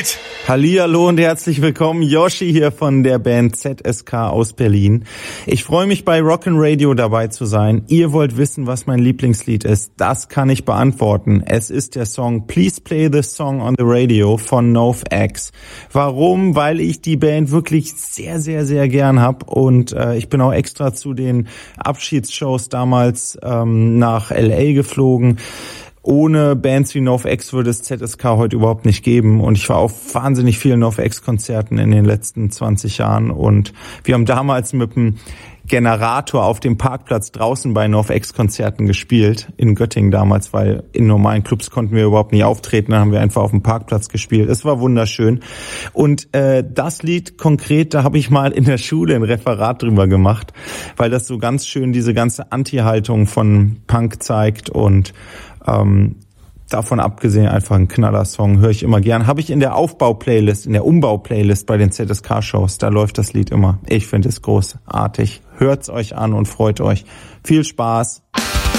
Welt. Hallihallo und herzlich willkommen, Yoshi hier von der Band ZSK aus Berlin. Ich freue mich, bei Rockin' Radio dabei zu sein. Ihr wollt wissen, was mein Lieblingslied ist. Das kann ich beantworten. Es ist der Song Please Play This Song on the Radio von NoFX. Warum? Weil ich die Band wirklich sehr, sehr, sehr gern hab und ich bin auch extra zu den Abschiedsshows damals nach LA geflogen. Ohne Bands wie NoFX würde es ZSK heute überhaupt nicht geben und ich war auf wahnsinnig vielen NoFX-Konzerten in den letzten 20 Jahren und wir haben damals mit dem Generator auf dem Parkplatz draußen bei NoFX-Konzerten gespielt, in Göttingen damals, weil in normalen Clubs konnten wir überhaupt nicht auftreten, dann haben wir einfach auf dem Parkplatz gespielt. Es war wunderschön und das Lied konkret, da habe ich mal in der Schule ein Referat drüber gemacht, weil das so ganz schön diese ganze Anti-Haltung von Punk zeigt und davon abgesehen einfach ein Knaller-Song, höre ich immer gern. Habe ich in der Aufbau-Playlist, in der Umbau-Playlist bei den ZSK-Shows, da läuft das Lied immer. Ich finde es großartig. Hört's euch an und freut euch. Viel Spaß.